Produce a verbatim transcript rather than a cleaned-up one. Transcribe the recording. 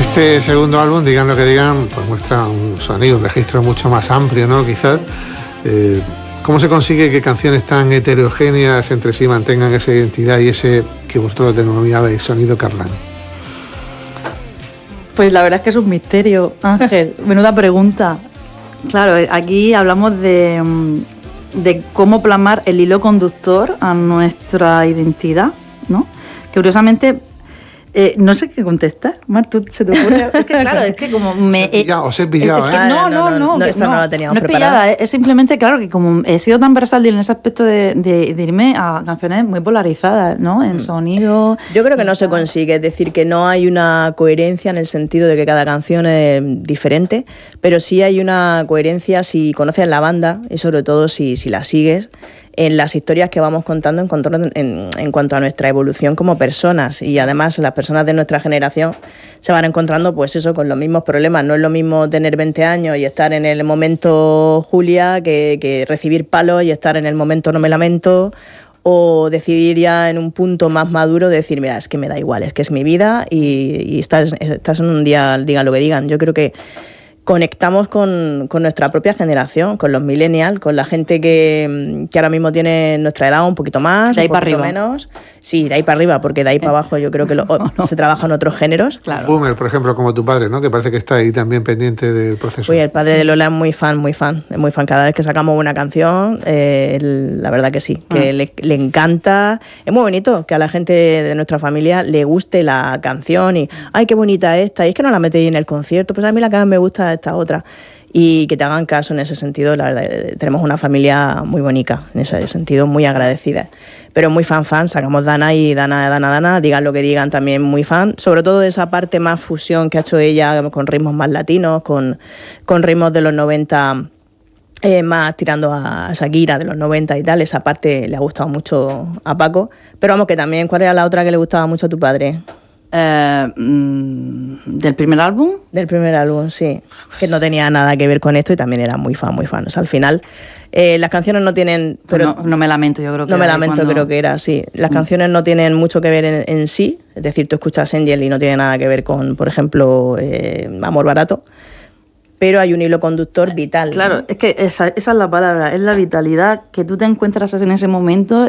Este segundo álbum, digan lo que digan, pues muestra un sonido, un registro mucho más amplio, ¿no? Quizás. Eh, ¿Cómo se consigue que canciones tan heterogéneas entre sí mantengan esa identidad y ese que vosotros denominabais sonido Carlán? Pues la verdad es que es un misterio, Ángel. Menuda pregunta. Claro, aquí hablamos de, de cómo plasmar el hilo conductor a nuestra identidad, ¿no? Que curiosamente... Eh, no sé qué contestar. Mar, ¿tú se te ocurre? Es que claro, es que como me... Eh, ya, os he pillado, es que ¿eh? no, no, no, no, no, esta no, no la teníamos no es preparada. pillada, es simplemente, claro, que como he sido tan versátil en ese aspecto de, de, de irme a canciones muy polarizadas, ¿no? En sonido... Yo creo que no se consigue, es decir, que no hay una coherencia en el sentido de que cada canción es diferente, pero sí hay una coherencia si conoces la banda y sobre todo si, si la sigues, en las historias que vamos contando en cuanto, en, en cuanto a nuestra evolución como personas, y además las personas de nuestra generación se van encontrando pues eso, con los mismos problemas. No es lo mismo tener veinte años y estar en el momento Julia que, que recibir palos y estar en el momento No me lamento, o decidir ya en un punto más maduro de decir, mira, es que me da igual, es que es mi vida y, y estás, estás en un día, digan lo que digan. Yo creo que conectamos con, con nuestra propia generación, con los millennials, con la gente que, que ahora mismo tiene nuestra edad, un poquito más, de ahí un para poquito arriba. menos. Sí, de ahí para arriba, porque de ahí para abajo yo creo que lo, no, no. se trabaja en otros géneros. Claro. Boomer, por ejemplo, como tu padre, ¿no? Que parece que está ahí también pendiente del proceso. Oye, el padre sí. de Lola es muy fan, muy fan, es muy fan. Cada vez que sacamos una canción, eh, él, la verdad que sí, que mm. le, le encanta. Es muy bonito que a la gente de nuestra familia le guste la canción y, ay, qué bonita esta, y es que no la metéis en el concierto, pues a mí la que más me gusta es esta otra. Y que te hagan caso en ese sentido, la verdad, tenemos una familia muy bonita, en ese sentido, muy agradecida. Pero muy fan, fan, sacamos Dana y Dana, Dana, Dana, digan lo que digan, también muy fan, sobre todo de esa parte más fusión que ha hecho ella con ritmos más latinos, con, con ritmos de los noventa, eh, más tirando a Shakira de los noventa y tal, esa parte le ha gustado mucho a Paco. Pero vamos, que también, ¿cuál era la otra que le gustaba mucho a tu padre? Eh, ¿Del primer álbum? Del primer álbum, sí. Que no tenía nada que ver con esto y también era muy fan, muy fan. O sea, al final, eh, las canciones no tienen... Pero no, no me lamento, yo creo que No me lamento, cuando... creo que era, sí. Las mm. canciones no tienen mucho que ver en, en sí. Es decir, tú escuchas Angel y no tiene nada que ver con, por ejemplo, eh, Amor Barato. Pero hay un hilo conductor vital. Claro, ¿no? Es que esa, esa es la palabra, es la vitalidad que tú te encuentras en ese momento.